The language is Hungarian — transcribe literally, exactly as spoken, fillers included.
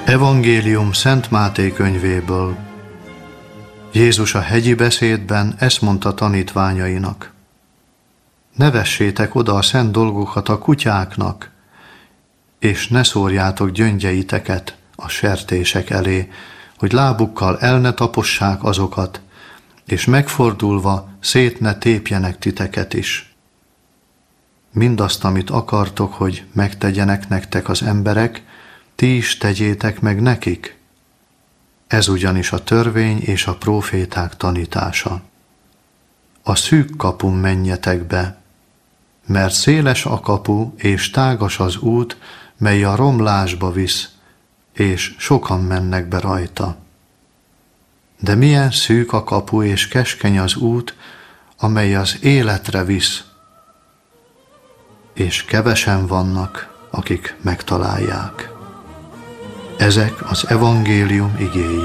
Evangélium Szent Máté könyvéből. Jézus a hegyi beszédben ezt mondta tanítványainak: ne vessétek oda a szent dolgokat a kutyáknak, és ne szórjátok gyöngyeiteket a sertések elé, hogy lábukkal el ne tapossák azokat, és megfordulva szét ne tépjenek titeket is. Mindazt, amit akartok, hogy megtegyenek nektek az emberek, ti is tegyétek meg nekik. Ez ugyanis a törvény és a próféták tanítása. A szűk kapun menjetek be, mert széles a kapu és tágas az út, mely a romlásba visz, és sokan mennek be rajta. De milyen szűk a kapu és keskeny az út, amely az életre visz, és kevesen vannak, akik megtalálják. Ezek az evangélium igéi.